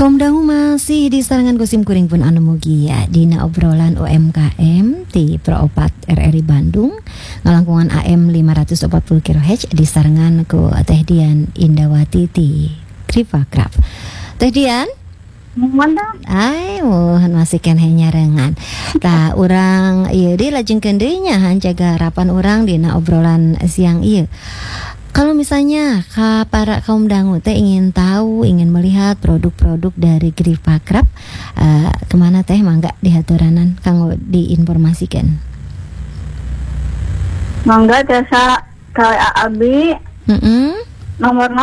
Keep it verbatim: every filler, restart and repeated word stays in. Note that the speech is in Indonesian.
Kaum dangu masih di sarangan Gosim Kuring pun anu mugi ya dina obrolan U M K M di Proopat R R I Bandung ngalangkungan A M lima ratus empat puluh kilohertz di sarangan ku Teh Dian Indawati di Kriva Craft. Teh Dian, Mantap. ai mohon masih keneh nyarengan. Tah urang ieu di lajengkeun deui nya han jaga harapan urang dina obrolan siang ieu. Kalau misalnya ka para kaum dangu teh ingin tahu, ingin melihat produk-produk dari Kriva Craft, uh, kemana teh mangga dihaturanan kanggo diinformasikan. Mangga jasa K A B Mm-mm. nomor